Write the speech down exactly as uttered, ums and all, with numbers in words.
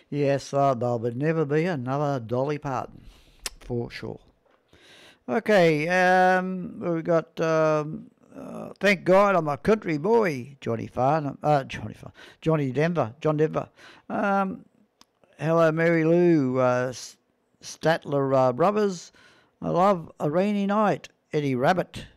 Yes, uh, there would never be another Dolly Parton, for sure. Okay, um, we've got, um, uh, thank God I'm a country boy, Johnny Farnham, uh, Johnny Farnham, Johnny Denver, John Denver. Um, hello, Mary Lou, uh, Statler uh, Brothers. I love a rainy night, Eddie Rabbit.